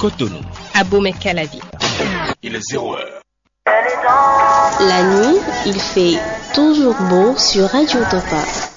Cotonou. À Boumé-Calavi. Il est 0 heure. La nuit, il fait toujours beau sur Radio Topa.